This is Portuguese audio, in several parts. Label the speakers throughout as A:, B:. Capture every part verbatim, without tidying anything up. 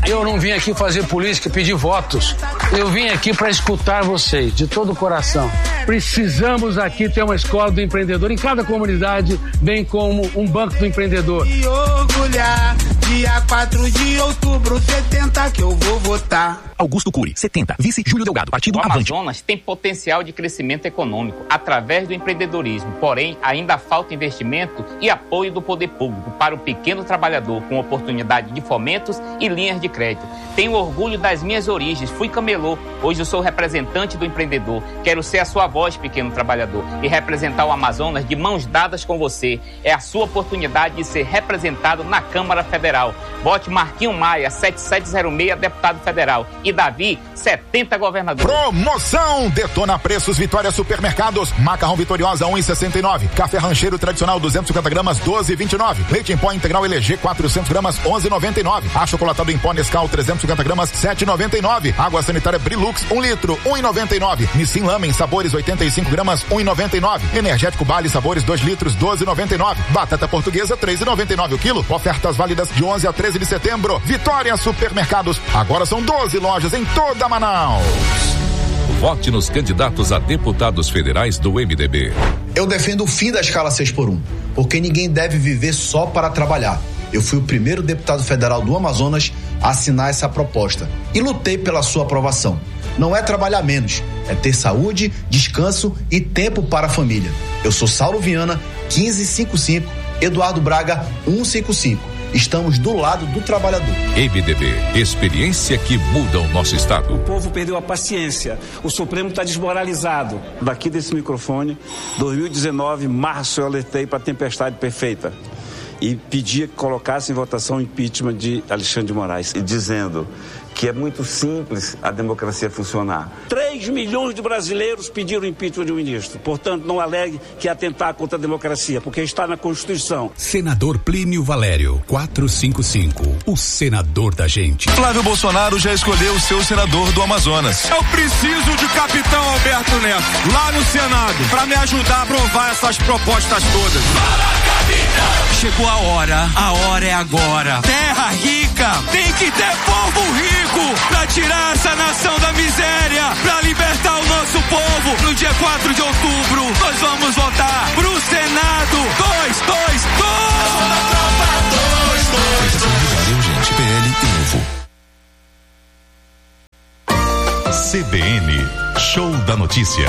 A: Eu não vim aqui fazer política e pedir votos. Eu vim aqui para escutar vocês, de todo o coração. Precisamos aqui ter uma escola do empreendedor em cada comunidade, bem como um banco do empreendedor.
B: E orgulhar, dia quatro de outubro, setenta que eu vou votar.
C: Augusto Cury, setenta. Vice Júlio Delgado, partido Avante.
D: O Amazonas tem potencial de crescimento econômico através do empreendedorismo, porém ainda falta investimento e apoio do poder público para o pequeno trabalhador com oportunidade de fomentos e linhas de crédito. Tenho orgulho das minhas origens, fui camelô, hoje eu sou representante do empreendedor. Quero ser a sua voz, pequeno trabalhador, e representar o Amazonas de mãos dadas com você. É a sua oportunidade de ser representado na Câmara Federal. Vote Marquinho Maia, sete sete zero seis, deputado federal. E Davi, setenta, governador.
E: Promoção Detona Preços Vitória Supermercados. Macarrão Vitoriosa um e sessenta e nove. Café Rancheiro Tradicional duzentos e cinquenta gramas doze e vinte e nove. Leite em pó integral L G quatrocentos gramas onze e noventa e nove. Achocolatado em pó Nescau trezentos e cinquenta gramas sete e noventa e nove. Água sanitária Brilux um litro um e noventa e nove. Nissin Lamen Sabores oitenta e cinco gramas um e noventa e nove. Energético Bali Sabores dois litros doze e noventa e nove. Batata Portuguesa três e noventa e nove o quilo. Ofertas válidas de onze a treze de setembro. Vitória Supermercados. Agora são doze lojas em toda Manaus.
F: Vote nos candidatos a deputados federais do M D B.
G: Eu defendo o fim da escala seis por um, porque ninguém deve viver só para trabalhar. Eu fui o primeiro deputado federal do Amazonas a assinar essa proposta e lutei pela sua aprovação. Não é trabalhar menos, é ter saúde, descanso e tempo para a família. Eu sou Saulo Viana, quinze cinquenta e cinco, Eduardo Braga, cento e cinquenta e cinco. Estamos do lado do trabalhador.
F: M D B, experiência que muda o nosso estado.
H: O povo perdeu a paciência. O Supremo está desmoralizado. Daqui desse microfone, dois mil e dezenove, março, eu alertei para a tempestade perfeita e pedia que colocasse em votação o impeachment de Alexandre de Moraes, e dizendo que é muito simples a democracia funcionar. três milhões de brasileiros pediram impeachment de um ministro. Portanto, não alegue que é atentar contra a democracia, porque está na Constituição.
I: Senador Plínio Valério, quatrocentos e cinquenta e cinco. O senador da gente.
J: Flávio Bolsonaro já escolheu o seu senador do Amazonas.
K: Eu preciso de capitão Alberto Neto, lá no Senado, para me ajudar a aprovar essas propostas todas. Fala, capitão!
L: Chegou a hora, a hora é agora. Terra rica, tem que ter povo rico pra tirar essa nação da miséria, pra libertar o nosso povo. No dia quatro de outubro, nós vamos votar pro Senado. Dois, dois, dois! Dois, dois, dois.
J: Gente, P L e Novo. C B N, Show da Notícia.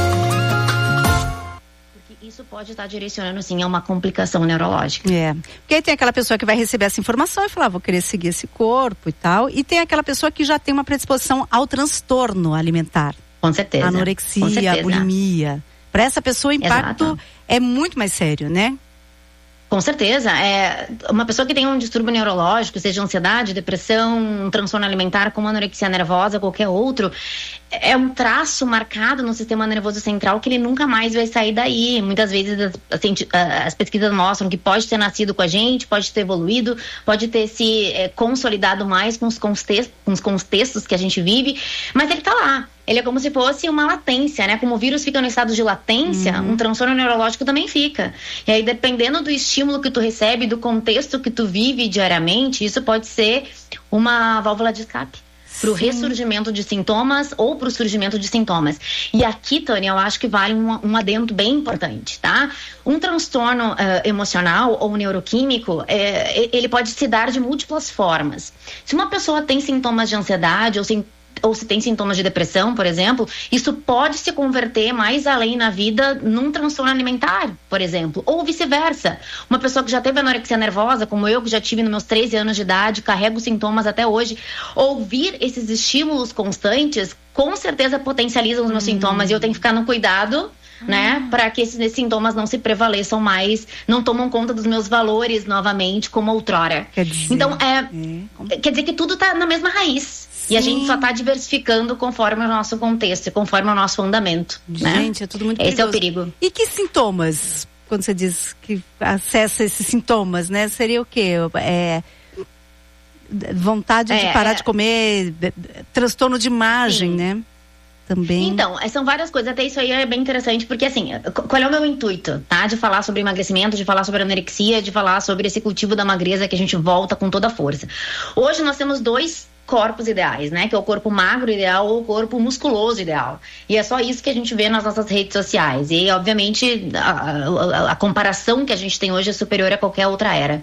M: Isso pode estar direcionando, sim, a uma complicação neurológica.
N: É, porque aí tem aquela pessoa que vai receber essa informação e falar, ah, vou querer seguir esse corpo e tal, e tem aquela pessoa que já tem uma predisposição ao transtorno alimentar.
M: Com certeza.
N: Anorexia,
M: Com certeza.
N: bulimia. Para essa pessoa o impacto
M: Exato.
N: é muito mais sério, né?
M: Com certeza, é uma pessoa que tem um distúrbio neurológico, seja ansiedade, depressão, um transtorno alimentar como anorexia nervosa, qualquer outro, é um traço marcado no sistema nervoso central que ele nunca mais vai sair daí. Muitas vezes as, as pesquisas mostram que pode ter nascido com a gente, pode ter evoluído, pode ter se é, consolidado mais com os, contextos, com os contextos que a gente vive, mas ele tá lá. Ele é como se fosse uma latência, né? Como o vírus fica no estado de latência, uhum. um transtorno neurológico também fica. E aí, dependendo do estímulo que tu recebe, do contexto que tu vive diariamente, isso pode ser uma válvula de escape para o ressurgimento de sintomas ou para o surgimento de sintomas. E aqui, Tânia, eu acho que vale um, um adendo bem importante, tá? Um transtorno uh, emocional ou neuroquímico, é, ele pode se dar de múltiplas formas. Se uma pessoa tem sintomas de ansiedade ou sem ou se tem sintomas de depressão, por exemplo, isso pode se converter mais além na vida num transtorno alimentar, por exemplo, ou vice-versa. Uma pessoa que já teve anorexia nervosa, como eu, que já tive nos meus treze anos de idade, carrego sintomas até hoje, ouvir esses estímulos constantes, com certeza potencializam os meus hum. sintomas, e eu tenho que ficar no cuidado, né, ah. para que esses, esses sintomas não se prevaleçam mais, não tomam conta dos meus valores novamente, como outrora.
N: Quer dizer,
M: então, é, é. quer dizer que tudo está na mesma raiz. Sim. E a gente só está diversificando conforme o nosso contexto, conforme o nosso fundamento.
N: Gente,
M: né?
N: é tudo muito
M: perigoso. Esse é o perigo.
N: E que sintomas, quando você diz que acessa esses sintomas, né? Seria o quê? É, vontade é, de parar é... de comer, transtorno de imagem, Sim. né? também?
M: Então, são várias coisas, até isso aí é bem interessante, porque assim, qual é o meu intuito, tá? De falar sobre emagrecimento, de falar sobre anorexia, de falar sobre esse cultivo da magreza que a gente volta com toda a força. Hoje nós temos dois corpos ideais, né? Que é o corpo magro ideal ou o corpo musculoso ideal. E é só isso que a gente vê nas nossas redes sociais. E, obviamente, a, a, a comparação que a gente tem hoje é superior a qualquer outra era.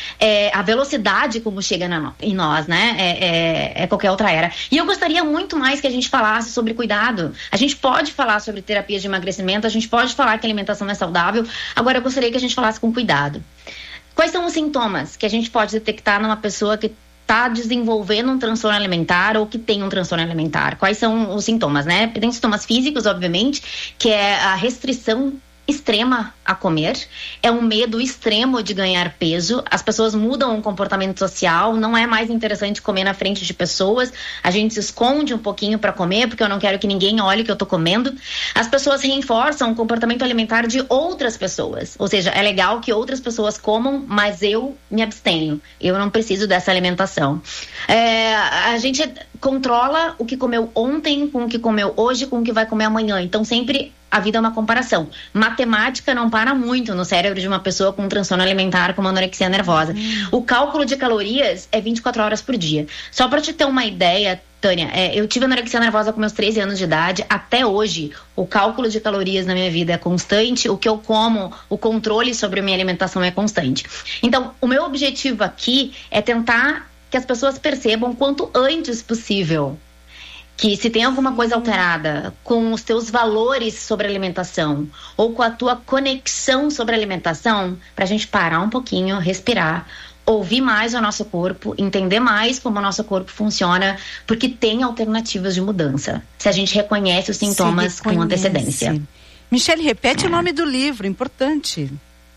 M: É, a velocidade como chega na, em nós, né? É, é, é qualquer outra era. E eu gostaria muito mais que a gente falasse sobre cuidado. A gente pode falar sobre terapias de emagrecimento, a gente pode falar que a alimentação é saudável. Agora, eu gostaria que a gente falasse com cuidado. Quais são os sintomas que a gente pode detectar numa pessoa que está desenvolvendo um transtorno alimentar ou que tem um transtorno alimentar? Quais são os sintomas, né? Tem sintomas físicos, obviamente, que é a restrição extrema a comer, é um medo extremo de ganhar peso, as pessoas mudam o comportamento social, não é mais interessante comer na frente de pessoas, a gente se esconde um pouquinho para comer, porque eu não quero que ninguém olhe que eu tô comendo. As pessoas reforçam o comportamento alimentar de outras pessoas, ou seja, é legal que outras pessoas comam, mas eu me abstenho, eu não preciso dessa alimentação. É, a gente controla o que comeu ontem com o que comeu hoje, com o que vai comer amanhã, então sempre a vida é uma comparação. Matemática não para muito no cérebro de uma pessoa com um transtorno alimentar como anorexia nervosa. Hum. O cálculo de calorias é vinte e quatro horas por dia. Só para te ter uma ideia, Tânia, é, eu tive anorexia nervosa com meus treze anos de idade. Até hoje, o cálculo de calorias na minha vida é constante. O que eu como, o controle sobre a minha alimentação é constante. Então, o meu objetivo aqui é tentar que as pessoas percebam quanto antes possível que se tem alguma coisa alterada com os teus valores sobre alimentação ou com a tua conexão sobre alimentação, para a gente parar um pouquinho, respirar, ouvir mais o nosso corpo, entender mais como o nosso corpo funciona, porque tem alternativas de mudança, se a gente reconhece os sintomas com antecedência.
N: Michele, repete é. o nome do livro, importante.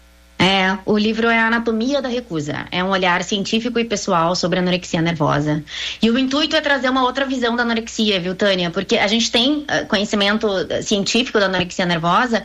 M: É, o livro é a Anatomia da Recusa. É um olhar científico e pessoal sobre a anorexia nervosa. E o intuito é trazer uma outra visão da anorexia, viu, Tânia? Porque a gente tem uh, conhecimento científico da anorexia nervosa,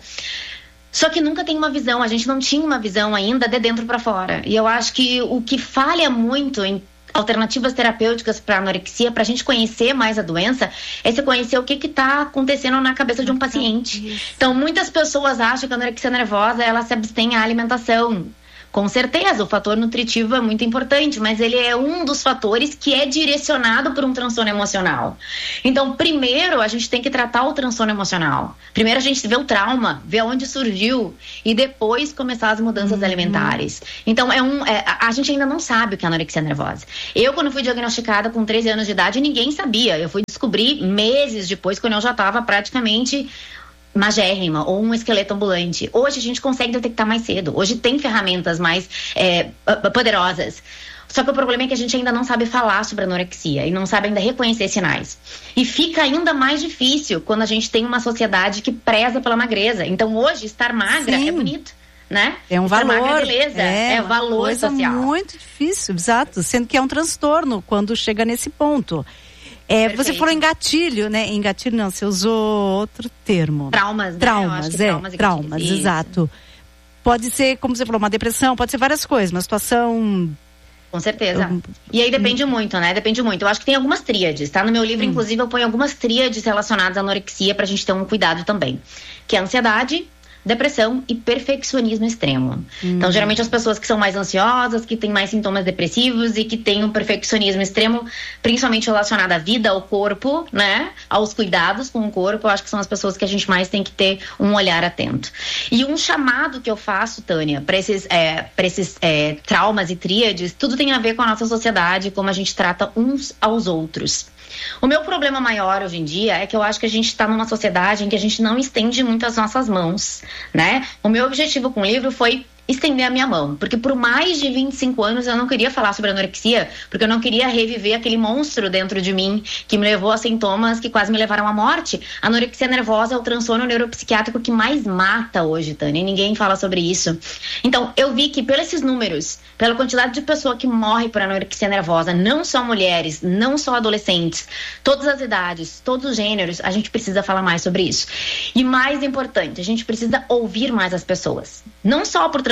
M: só que nunca tem uma visão. A gente não tinha uma visão ainda de dentro para fora. E eu acho que o que falha muito em alternativas terapêuticas para anorexia, para a gente conhecer mais a doença, é se conhecer o que está acontecendo na cabeça de um paciente. Então, muitas pessoas acham que a anorexia nervosa, ela se abstém à alimentação. Com certeza, o fator nutritivo é muito importante, mas ele é um dos fatores que é direcionado por um transtorno emocional. Então, primeiro, a gente tem que tratar o transtorno emocional. Primeiro, a gente vê o trauma, vê onde surgiu e depois começar as mudanças uhum. alimentares. Então, é um, é, a gente ainda não sabe o que é anorexia nervosa. Eu, quando fui diagnosticada com treze anos de idade, ninguém sabia. Eu fui descobrir meses depois, quando eu já estava praticamente magérrima ou um esqueleto ambulante. Hoje a gente consegue detectar mais cedo. Hoje tem ferramentas mais é, poderosas. Só que o problema é que a gente ainda não sabe falar sobre anorexia e não sabe ainda reconhecer sinais. E fica ainda mais difícil quando a gente tem uma sociedade que preza pela magreza. Então hoje estar magra Sim. é bonito, né?
N: É um
M: estar
N: valor.
M: Magra é beleza, é, é valor
N: coisa
M: social.
N: Muito difícil, exato. Sendo que é um transtorno quando chega nesse ponto. É, você falou em gatilho, né? Em gatilho não, você usou outro termo.
M: Traumas, né?
N: Traumas, é,
M: traumas,
N: traumas, exato. Pode ser, como você falou, uma depressão, pode ser várias coisas, uma situação...
M: Com certeza. Um... E aí depende muito, né? Depende muito. Eu acho que tem algumas tríades, tá? No meu livro, hum. inclusive, eu ponho algumas tríades relacionadas à anorexia pra gente ter um cuidado também. Que é a ansiedade, depressão e perfeccionismo extremo. Hum. Então, geralmente as pessoas que são mais ansiosas, que têm mais sintomas depressivos e que têm um perfeccionismo extremo, principalmente relacionado à vida, ao corpo, né? Aos cuidados com o corpo, eu acho que são as pessoas que a gente mais tem que ter um olhar atento. E um chamado que eu faço, Tânia, para esses, é, para esses é, traumas e tríades, tudo tem a ver com a nossa sociedade, como a gente trata uns aos outros. O meu problema maior hoje em dia é que eu acho que a gente está numa sociedade em que a gente não estende muito as nossas mãos, né? O meu objetivo com o livro foi estender a minha mão, porque por mais de vinte e cinco anos eu não queria falar sobre anorexia, porque eu não queria reviver aquele monstro dentro de mim que me levou a sintomas que quase me levaram à morte. A anorexia nervosa é o transtorno neuropsiquiátrico que mais mata hoje, Tânia, e ninguém fala sobre isso. Então, eu vi que pelos esses números, pela quantidade de pessoa que morre por anorexia nervosa, não só mulheres, não só adolescentes, todas as idades, todos os gêneros, a gente precisa falar mais sobre isso. E mais importante, a gente precisa ouvir mais as pessoas. Não só por transtorno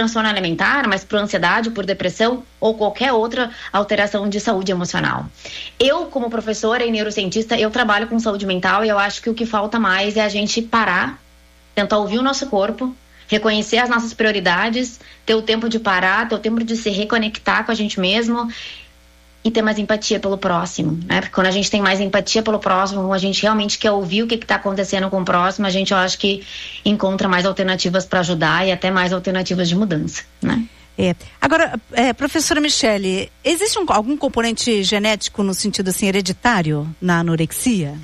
M: transtorno alimentar, mas por ansiedade, por depressão ou qualquer outra alteração de saúde emocional. Eu, como professora e neurocientista, eu trabalho com saúde mental e eu acho que o que falta mais é a gente parar, tentar ouvir o nosso corpo, reconhecer as nossas prioridades, ter o tempo de parar, ter o tempo de se reconectar com a gente mesmo e ter mais empatia pelo próximo, né? Porque quando a gente tem mais empatia pelo próximo, a gente realmente quer ouvir o que está acontecendo com o próximo, a gente, eu acho que encontra mais alternativas para ajudar e até mais alternativas de mudança, né?
N: É. Agora, é, professora Michele, existe um, algum componente genético no sentido assim hereditário na anorexia?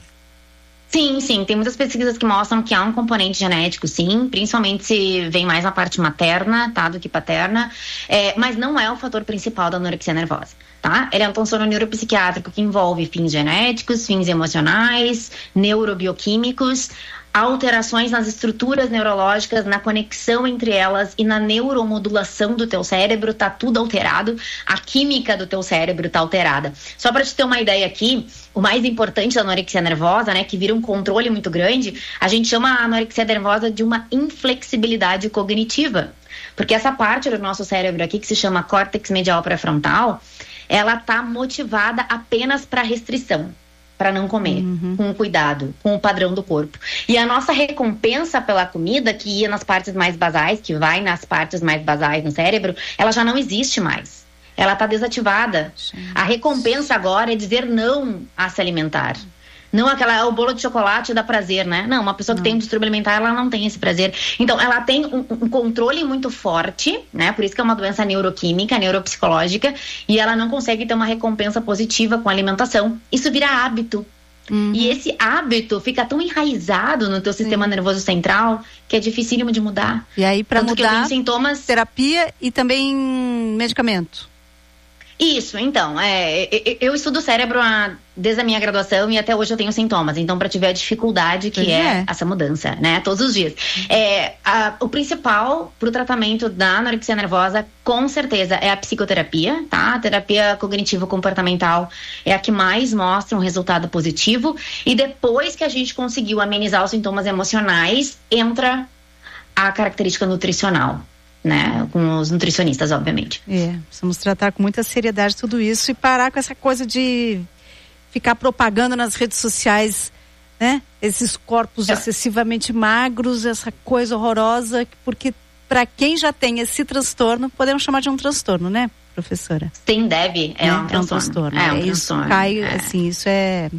M: Sim, sim, tem muitas pesquisas que mostram que há um componente genético, sim, principalmente se vem mais na parte materna, tá, do que paterna, é, mas não é o fator principal da anorexia nervosa, tá? Ele é um transtorno neuropsiquiátrico que envolve fins genéticos, fins emocionais, neurobioquímicos, alterações nas estruturas neurológicas, na conexão entre elas e na neuromodulação do teu cérebro, tá tudo alterado, a química do teu cérebro tá alterada. Só para te ter uma ideia aqui, o mais importante da anorexia nervosa, né, que vira um controle muito grande, a gente chama a anorexia nervosa de uma inflexibilidade cognitiva, porque essa parte do nosso cérebro aqui, que se chama córtex medial pré-frontal, ela tá motivada apenas para restrição, para não comer, uhum. com cuidado, com o padrão do corpo. E a nossa recompensa pela comida, que ia nas partes mais basais, que vai nas partes mais basais no cérebro, ela já não existe mais. Ela está desativada. Gente. A recompensa agora é dizer não a se alimentar. Não aquela, o bolo de chocolate dá prazer, né? Não, uma pessoa que não. tem um distúrbio alimentar, ela não tem esse prazer. Então, ela tem um, um controle muito forte, né? Por isso que é uma doença neuroquímica, neuropsicológica, e ela não consegue ter uma recompensa positiva com a alimentação. Isso vira hábito. Uhum. E esse hábito fica tão enraizado no teu sistema Sim. nervoso central que é dificílimo de mudar.
N: E aí, para mudar,
M: sintomas...
N: terapia e também medicamento.
M: Isso, então, é, eu estudo o cérebro a, desde a minha graduação e até hoje eu tenho sintomas, então para te ver a dificuldade que é, é essa mudança, né, todos os dias. É, a, o principal pro tratamento da anorexia nervosa, com certeza, é a psicoterapia, tá? A terapia cognitivo-comportamental é a que mais mostra um resultado positivo e depois que a gente conseguiu amenizar os sintomas emocionais, entra a característica nutricional. Né, com os nutricionistas, obviamente.
N: É, precisamos tratar com muita seriedade tudo isso e parar com essa coisa de ficar propagando nas redes sociais, né, esses corpos é. excessivamente magros, essa coisa horrorosa, porque para quem já tem esse transtorno, podemos chamar de um transtorno, né, professora?
M: Sim, deve, é, é, um,
N: é um transtorno. É um é,
M: transtorno.
N: Isso cai,
M: é.
N: assim, isso é,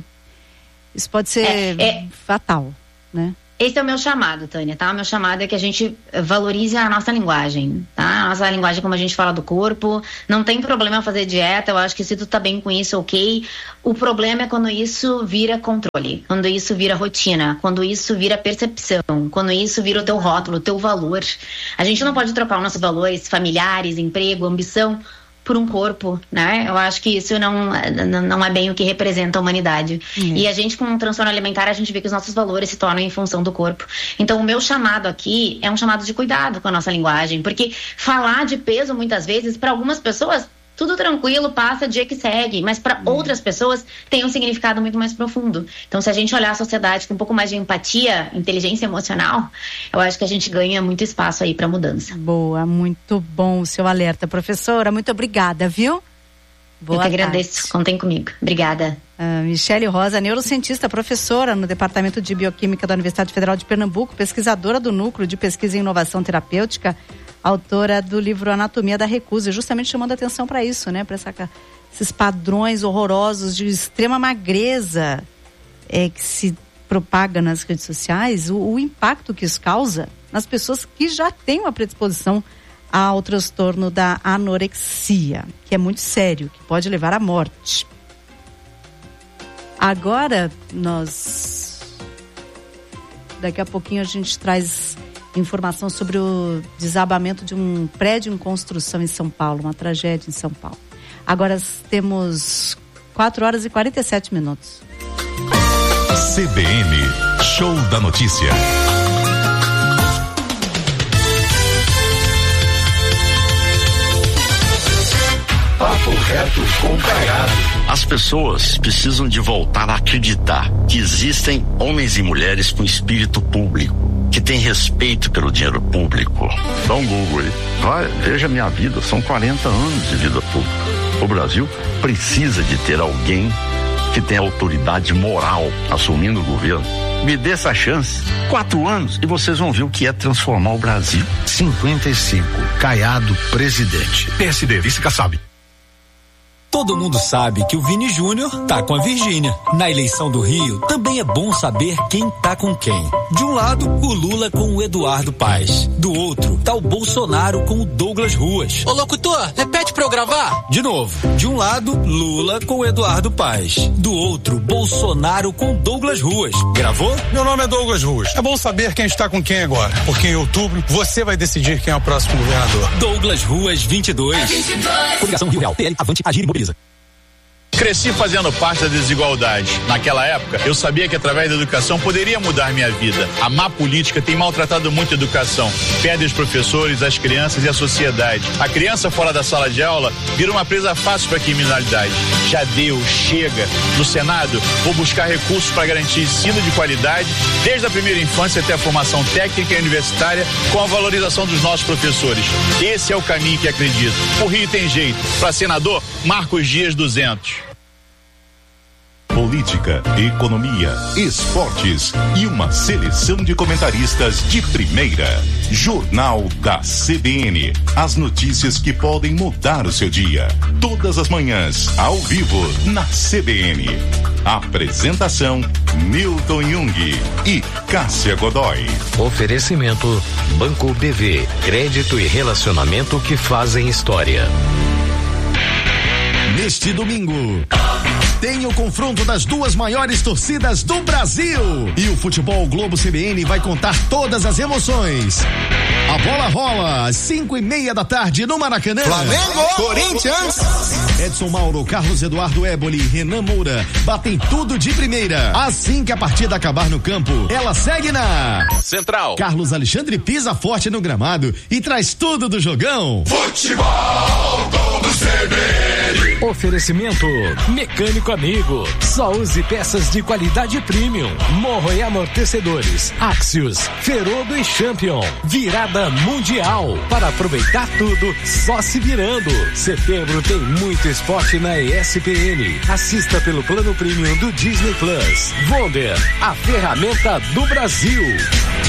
N: isso pode ser
M: é, é.
N: fatal, né?
M: Esse é o meu chamado, Tânia, tá? O meu chamado é que a gente valorize a nossa linguagem, tá? A nossa linguagem, como a gente fala do corpo, não tem problema fazer dieta, eu acho que se tu tá bem com isso, ok. O problema é quando isso vira controle, quando isso vira rotina, quando isso vira percepção, quando isso vira o teu rótulo, o teu valor. A gente não pode trocar os nossos valores familiares, emprego, ambição, por um corpo, né? Eu acho que isso não, não é bem o que representa a humanidade. Uhum. E a gente, com um transtorno alimentar, a gente vê que os nossos valores se tornam em função do corpo. Então, o meu chamado aqui é um chamado de cuidado com a nossa linguagem, porque falar de peso, muitas vezes, para algumas pessoas, tudo tranquilo, passa, dia que segue, mas para uhum. outras pessoas tem um significado muito mais profundo. Então, se a gente olhar a sociedade com um pouco mais de empatia, inteligência emocional, eu acho que a gente ganha muito espaço aí para mudança.
N: Boa, muito bom o seu alerta, professora, muito obrigada, viu? Boa
M: Eu que agradeço, tarde. Contem comigo. Obrigada.
N: Uh, Michele Rosa, neurocientista, professora no Departamento de Bioquímica da Universidade Federal de Pernambuco, pesquisadora do Núcleo de Pesquisa em Inovação Terapêutica, autora do livro Anatomia da Recusa, justamente chamando a atenção para isso, né? Para esses padrões horrorosos de extrema magreza é, que se propaga nas redes sociais, o, o impacto que isso causa nas pessoas que já têm uma predisposição ao transtorno da anorexia, que é muito sério, que pode levar à morte. Agora, nós... Daqui a pouquinho a gente traz informação sobre o desabamento de um prédio em construção em São Paulo, uma tragédia em São Paulo. Agora temos quatro horas e quarenta e sete minutos.
J: C B N, Show da Notícia.
O: Papo reto com Caiado. As pessoas precisam de voltar a acreditar que existem homens e mulheres com espírito público, que que tem respeito pelo dinheiro público. Dá um Google aí. Vai, veja a minha vida, são quarenta anos de vida pública. O Brasil precisa de ter alguém que tenha autoridade moral assumindo o governo. Me dê essa chance. Quatro anos e vocês vão ver o que é transformar o Brasil.
P: cinquenta e cinco. Caiado, presidente.
C: P S D, vice Kassab.
Q: Todo mundo sabe que o Vini Júnior tá com a Virgínia. Na eleição do Rio, também é bom saber quem tá com quem. De um lado, o Lula com o Eduardo Paes. Do outro, tá o Bolsonaro com o Douglas Ruas.
R: Ô locutor, repete pra eu gravar.
Q: De novo, de um lado, Lula com o Eduardo Paes. Do outro, Bolsonaro com o Douglas Ruas. Gravou?
K: Meu nome é Douglas Ruas. É bom saber quem está com quem agora, porque em outubro você vai decidir quem é o próximo governador.
Q: Douglas Ruas vinte e dois.
C: Coligação Rio Real, P L, Avante, Agir e Mobiliza.
S: Cresci fazendo parte da desigualdade. Naquela época, eu sabia que através da educação poderia mudar minha vida. A má política tem maltratado muito a educação. Perde os professores, as crianças e a sociedade. A criança fora da sala de aula vira uma presa fácil para a criminalidade. Já deu, chega. No Senado, vou buscar recursos para garantir ensino de qualidade, desde a primeira infância até a formação técnica e universitária, com a valorização dos nossos professores. Esse é o caminho que acredito. O Rio tem jeito. Para senador, Marcos Dias duzentos.
J: Política, economia, esportes e uma seleção de comentaristas de primeira. Jornal da C B N. As notícias que podem mudar o seu dia. Todas as manhãs, ao vivo, na C B N. Apresentação: Milton Jung e Cássia Godoy.
T: Oferecimento: Banco B V. Crédito e relacionamento que fazem história.
U: Neste domingo, tem o confronto das duas maiores torcidas do Brasil. E o Futebol Globo C B N vai contar todas as emoções. A bola rola às cinco e meia da tarde no Maracanã.
K: Flamengo, Corinthians.
U: Edson Mauro, Carlos Eduardo Éboli e Renan Moura batem tudo de primeira. Assim que a partida acabar no campo, ela segue na
S: Central.
U: Carlos Alexandre pisa forte no gramado e traz tudo do jogão.
J: Futebol Globo C B N.
Q: Oferecimento: Mecânico Amigo. Só use peças de qualidade premium. Morro e amortecedores. Axios, Ferodo e Champion. Virada mundial. Para aproveitar tudo, só se virando. Setembro tem muito esporte na E S P N. Assista pelo plano premium do Disney Plus. Wonder, a ferramenta do Brasil.